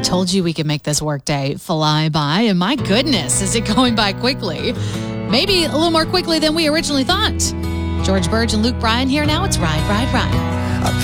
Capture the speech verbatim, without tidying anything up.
told you we could make this workday fly by, and my goodness, is it going by quickly. Maybe a little more quickly than we originally thought. George Burge and Luke Bryan here now. It's Ride, Ride, Ride.